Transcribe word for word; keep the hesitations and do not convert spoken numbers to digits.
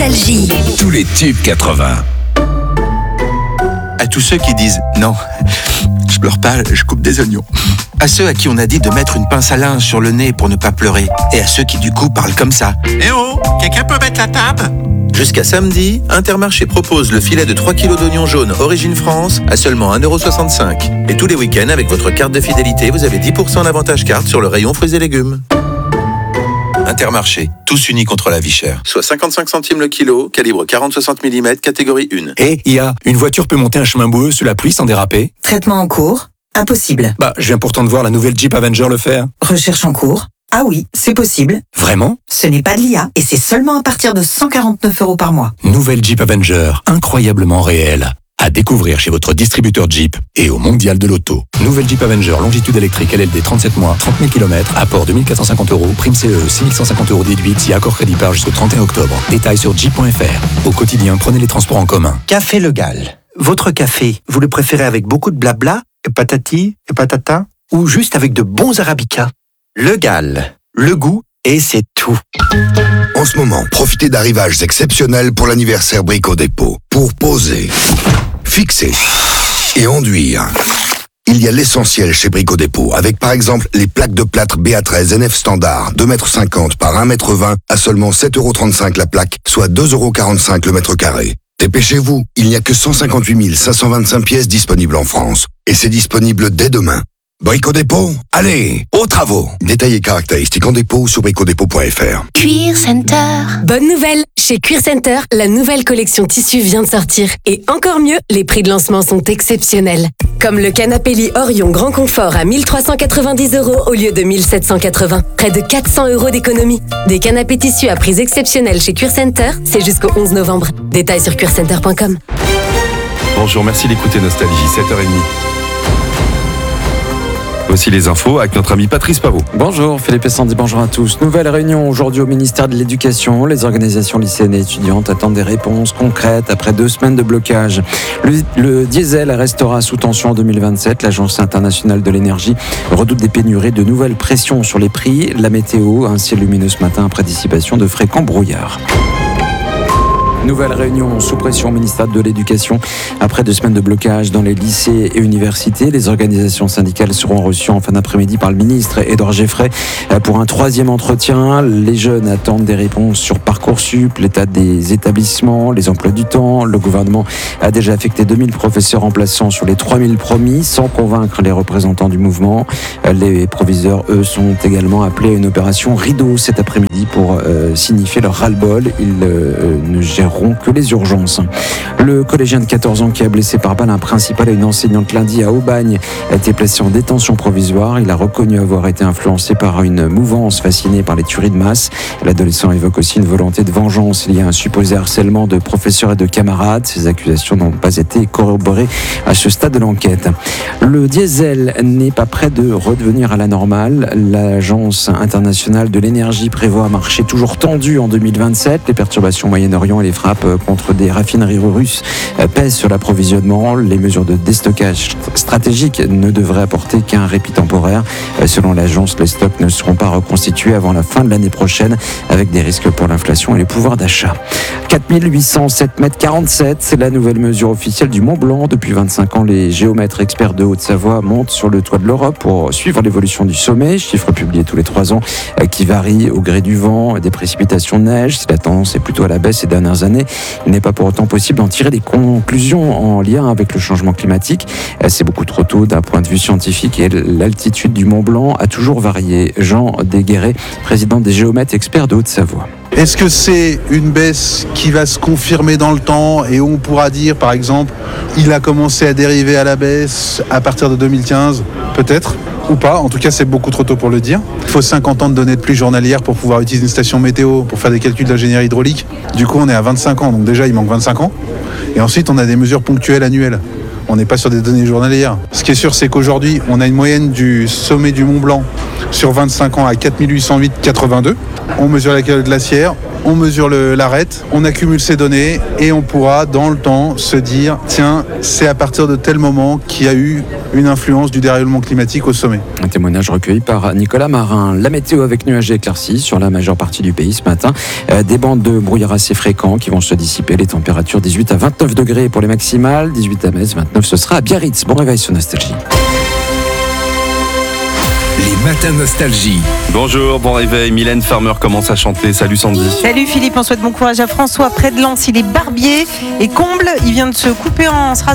Nostalgie. Tous les tubes quatre-vingts. À tous ceux qui disent « Non, je pleure pas, je coupe des oignons ». À ceux à qui on a dit de mettre une pince à linge sur le nez pour ne pas pleurer. Et à ceux qui du coup parlent comme ça. « Eh oh, quelqu'un peut mettre la table ?» Jusqu'à samedi, Intermarché propose le filet de trois kilos d'oignons jaunes Origine France à seulement un euro soixante-cinq. Et tous les week-ends, avec votre carte de fidélité, vous avez dix pour cent d'avantage carte sur le rayon fruits et légumes. Intermarché, tous unis contre la vie chère. Soit cinquante-cinq centimes le kilo, calibre quarante soixante millimètres, catégorie un. Et I A, une voiture peut monter un chemin boueux sous la pluie sans déraper? Traitement en cours? Impossible. Bah, je viens pourtant de voir la nouvelle Jeep Avenger le faire. Recherche en cours? Ah oui, c'est possible. Vraiment? Ce n'est pas de l'I A et c'est seulement à partir de cent quarante-neuf euros par mois. Nouvelle Jeep Avenger, incroyablement réelle. À découvrir chez votre distributeur Jeep et au Mondial de l'Auto. Nouvelle Jeep Avenger, longitude électrique L L D trente-sept mois, trente mille kilomètres, apport deux mille quatre cent cinquante euros, prime C E, six mille cent cinquante euros déduite si accord crédit par jusqu'au trente et un octobre. Détails sur jeep point f r. Au quotidien, prenez les transports en commun. Café Le Gall. Votre café, vous le préférez avec beaucoup de blabla, et patati, et patata, ou juste avec de bons arabicas? Le Gall. Le goût, et c'est tout. En ce moment, profitez d'arrivages exceptionnels pour l'anniversaire Brico Dépôt. Pour poser, fixer et enduire. Il y a l'essentiel chez Brico Dépôt, avec par exemple les plaques de plâtre B A treize N F standard, deux mètres cinquante par un mètre vingt à seulement sept euros trente-cinq la plaque, soit deux euros quarante-cinq le mètre carré. Dépêchez-vous, il n'y a que cent cinquante-huit mille cinq cent vingt-cinq pièces disponibles en France. Et c'est disponible dès demain. Brico Dépôt, allez, aux travaux. Détails et caractéristiques en dépôt sur brico dépôt point f r. Cuir Center. Bonne nouvelle, chez Cuir Center, la nouvelle collection tissu vient de sortir. Et encore mieux, les prix de lancement sont exceptionnels. Comme le canapé lit Orion Grand Confort à mille trois cent quatre-vingt-dix euros au lieu de mille sept cent quatre-vingts. Près de quatre cents euros d'économie. Des canapés tissus à prix exceptionnels chez Cuir Center, c'est jusqu'au onze novembre. Détails sur cuir center point com. Bonjour, merci d'écouter Nostalgie, sept heures trente. Voici les infos avec notre ami Patrice Pavot. Bonjour Philippe et Sandy, bonjour à tous. Nouvelle réunion aujourd'hui au ministère de l'Éducation. Les organisations lycéennes et étudiantes attendent des réponses concrètes après deux semaines de blocage. Le, le diesel restera sous tension en deux mille vingt-sept. L'Agence internationale de l'énergie redoute des pénuries, de nouvelles pressions sur les prix. La météo, un ciel lumineux ce matin après dissipation de fréquents brouillards. Nouvelle réunion sous pression au ministère de l'Éducation. Après deux semaines de blocage dans les lycées et universités, les organisations syndicales seront reçues en fin d'après-midi par le ministre Édouard Geffray pour un troisième entretien. Les jeunes attendent des réponses sur Parcoursup, l'état des établissements, les emplois du temps. Le gouvernement a déjà affecté deux mille professeurs remplaçants sur les trois mille promis, sans convaincre les représentants du mouvement. Les proviseurs, eux, sont également appelés à une opération rideau cet après-midi pour euh, signifier leur ras-le-bol. Ils euh, ne gèrent que les urgences. Le collégien de quatorze ans qui a blessé par balle un principal et une enseignante lundi à Aubagne a été placé en détention provisoire. Il a reconnu avoir été influencé par une mouvance fascinée par les tueries de masse. L'adolescent évoque aussi une volonté de vengeance. Il y a un supposé harcèlement de professeurs et de camarades. Ces accusations n'ont pas été corroborées à ce stade de l'enquête. Le diesel n'est pas prêt de redevenir à la normale. L'Agence internationale de l'énergie prévoit un marché toujours tendu en deux mille vingt-sept. Les perturbations au Moyen-Orient et les frappes contre des raffineries russes pèsent sur l'approvisionnement. Les mesures de déstockage stratégique ne devraient apporter qu'un répit temporaire. Selon l'agence, les stocks ne seront pas reconstitués avant la fin de l'année prochaine, avec des risques pour l'inflation et les pouvoirs d'achat. quatre mille huit cent sept mètres quarante-sept, c'est la nouvelle mesure officielle du Mont Blanc. Depuis vingt-cinq ans, les géomètres experts de Haute-Savoie montent sur le toit de l'Europe pour suivre l'évolution du sommet. Chiffre publié tous les trois ans qui varie au gré du vent, des précipitations de neige. Si la tendance est plutôt à la baisse ces dernières années, il n'est pas pour autant possible d'en tirer des conclusions en lien avec le changement climatique. C'est beaucoup trop tôt d'un point de vue scientifique et l'altitude du Mont Blanc a toujours varié. Jean Desguerret, président des géomètres experts de Haute-Savoie. Est-ce que c'est une baisse qui va se confirmer dans le temps et où on pourra dire, par exemple, il a commencé à dériver à la baisse à partir de deux mille quinze, peut-être, ou pas? En tout cas, c'est beaucoup trop tôt pour le dire. Il faut cinquante ans de données de pluie journalière pour pouvoir utiliser une station météo, pour faire des calculs d'ingénierie hydraulique. Du coup, on est à vingt-cinq ans, donc déjà, il manque vingt-cinq ans. Et ensuite, on a des mesures ponctuelles annuelles. On n'est pas sur des données journalières. Ce qui est sûr, c'est qu'aujourd'hui, on a une moyenne du sommet du Mont Blanc sur vingt-cinq ans à quatre mille huit cent huit virgule quatre-vingt-deux. On mesure la calotte glaciaire, on mesure le, l'arête, on accumule ces données et on pourra dans le temps se dire tiens, c'est à partir de tel moment qu'il y a eu une influence du dérèglement climatique au sommet. Un témoignage recueilli par Nicolas Marin. La météo avec nuages et éclaircies sur la majeure partie du pays ce matin. Euh, des bandes de brouillard assez fréquents qui vont se dissiper. Les températures dix-huit à vingt-neuf degrés pour les maximales. dix-huit à Metz, vingt-neuf ce sera à Biarritz. Bon réveil sur Nostalgie. Les matins Nostalgie. Bonjour, bon réveil. Mylène Farmer commence à chanter. Salut Sandy. Salut Philippe, on souhaite bon courage à François près de Lens. Il est barbier et comble. Il vient de se couper en se